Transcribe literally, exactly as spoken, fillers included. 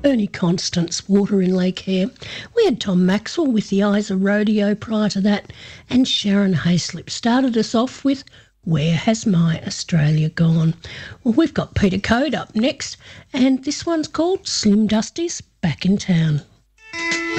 Bernie Constance, Water in Lake Hare. We had Tom Maxwell with The Eyes of Rodeo prior to that, and Sharon Hayslip started us off with Where Has My Australia Gone? Well, we've got Peter Code up next, and this one's called Slim Dusty's Back in Town.